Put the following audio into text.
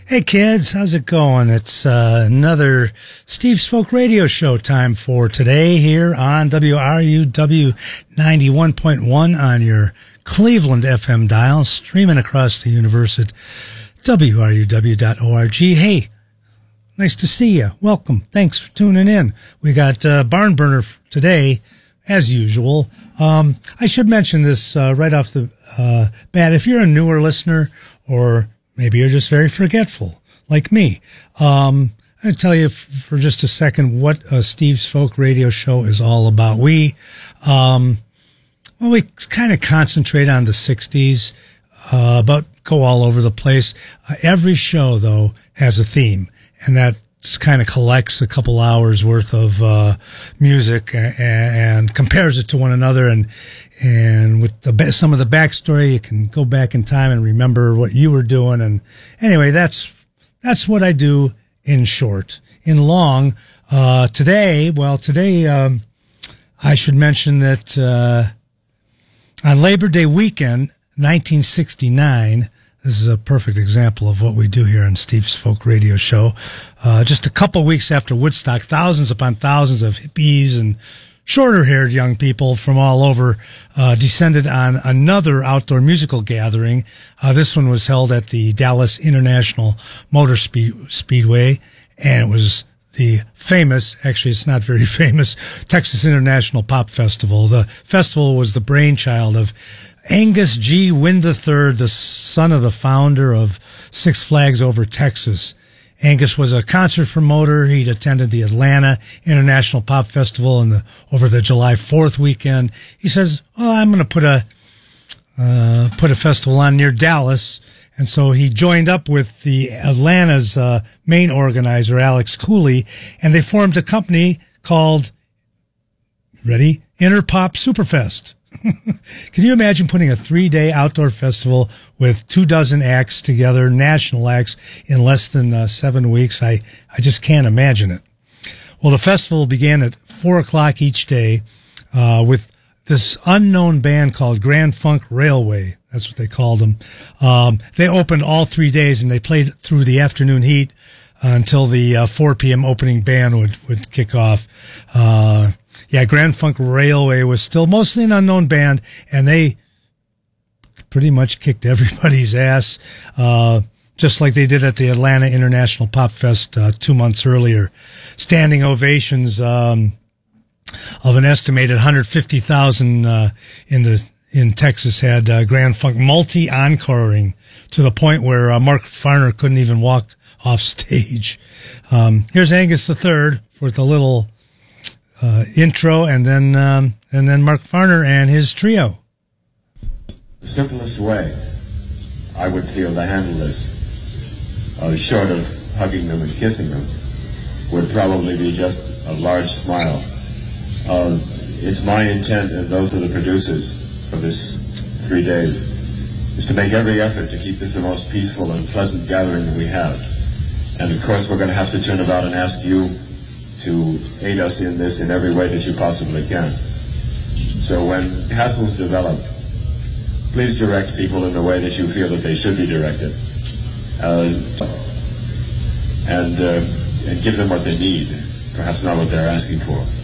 Hey kids, how's it going? It's another Steve's Folk Radio Show time for today here on WRUW 91.1 on your Cleveland FM dial, streaming across the universe at WRUW.org. Hey, nice to see you. Welcome. Thanks for tuning in. We got Barn Burner today, as usual. I should mention this right off the bat. If you're a newer listener, or maybe you're just very forgetful, like me, I'll tell you for just a second what Steve's Folk Radio Show is all about. We kind of concentrate on the 60s, but go all over the place. Every show, though, has a theme, and that kind of collects a couple hours worth of music and compares it to one another. And with some of the backstory, you can go back in time and remember what you were doing. And anyway, that's what I do in short. In long, today, I should mention that on Labor Day weekend, 1969, this is a perfect example of what we do here on Steve's Folk Radio Show. Just a couple weeks after Woodstock, thousands upon thousands of hippies and shorter-haired young people from all over descended on another outdoor musical gathering. This one was held at the Dallas International Motor Speedway, and it was the famous, actually it's not very famous, Texas International Pop Festival. The festival was the brainchild of Angus G. Wynn III, the son of the founder of Six Flags Over Texas. Angus was a concert promoter. He'd attended the Atlanta International Pop Festival over the July 4th weekend. He says, "Well, I'm going to put a festival on near Dallas." And so he joined up with the Atlanta's main organizer, Alex Cooley, and they formed a company called, ready, Interpop Superfest. Can you imagine putting a 3-day outdoor festival with 24 acts together, national acts, in less than 7 weeks? I just can't imagine it. Well, the festival began at 4 o'clock each day with this unknown band called Grand Funk Railway. That's what they called them. They opened all 3 days, and they played through the afternoon heat until the 4 p.m. opening band would kick off. Grand Funk Railway was still mostly an unknown band, and they pretty much kicked everybody's ass, just like they did at the Atlanta International Pop Fest 2 months earlier. Standing ovations of an estimated 150,000 in Texas had Grand Funk multi-encoring to the point where Mark Farner couldn't even walk off stage. Here's Angus III with a little intro, and then Mark Farner and his trio. The simplest way I would feel to handle this, short of hugging them and kissing them, would probably be just a large smile. It's my intent, and those of the producers for this 3 days, is to make every effort to keep this the most peaceful and pleasant gathering that we have. And of course we're going to have to turn about and ask you to aid us in this in every way that you possibly can. So when hassles develop, please direct people in the way that you feel that they should be directed, and give them what they need, perhaps not what they're asking for.